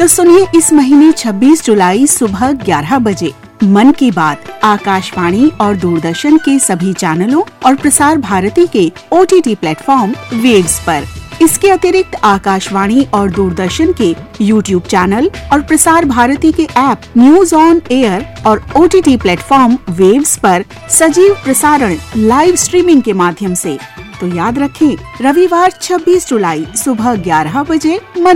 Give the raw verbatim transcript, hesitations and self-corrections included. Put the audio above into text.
तो सुनिए इस महीने छब्बीस जुलाई सुबह ग्यारह बजे मन की बात आकाशवाणी और दूरदर्शन के सभी चैनलों और प्रसार भारती के O T T platform waves पर। इसके अतिरिक्त आकाशवाणी और दूरदर्शन के यूट्यूब चैनल और प्रसार भारती के ऐप न्यूज ऑन एयर और O T T platform waves पर सजीव प्रसारण लाइव स्ट्रीमिंग के माध्यम से। तो याद रखें, रविवार छब्बीस जुलाई सुबह ग्यारह बजे मन